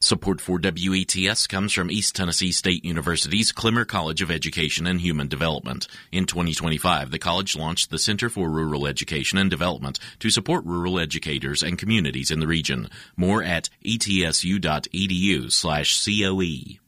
Support for WETS comes from East Tennessee State University's Clemmer College of Education and Human Development. In 2025, the college launched the Center for Rural Education and Development to support rural educators and communities in the region. More at etsu.edu/COE.